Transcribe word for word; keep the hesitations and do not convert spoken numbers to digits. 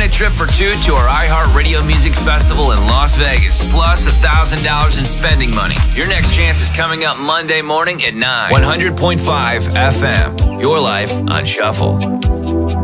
a trip for two to our iHeartRadio Music Festival in Las Vegas, plus one thousand dollars in spending money. Your next chance is coming up Monday morning at nine. one hundred point five F M, your life on Shuffle.